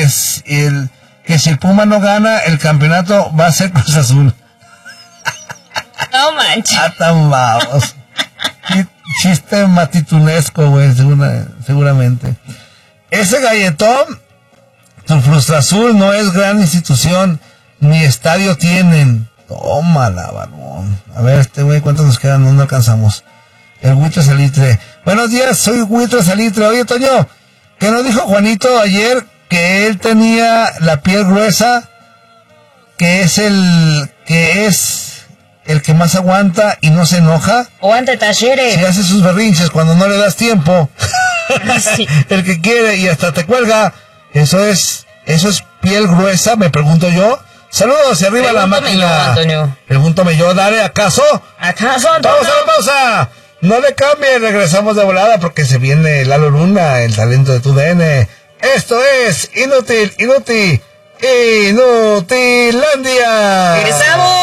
que si el Puma no gana, el campeonato va a ser Cruz Azul. No manches. Tan vamos. Chiste matitunesco, güey, seguramente. Ese galletón, tu Frustra Azul no es gran institución, ni estadio tienen. Tómala, barbón. A ver, güey, ¿cuántos nos quedan? No alcanzamos. El Huitro Salitre. Buenos días, soy Huitro Salitre. Oye, Toño, ¿qué nos dijo Juanito ayer? Que él tenía la piel gruesa, que es el que más aguanta y no se enoja. Aguante, Tashere. Si hace sus berrinches cuando no le das tiempo. Sí. El que quiere y hasta te cuelga. Eso es piel gruesa, me pregunto yo. Saludos, y arriba la máquina. Pregúntame yo, dale, ¿acaso? ¿Acaso? Vamos a la pausa. No le cambie, regresamos de volada porque se viene Lalo Luna, el talento de TUDN. Esto es Inutilandia. ¡Regresamos!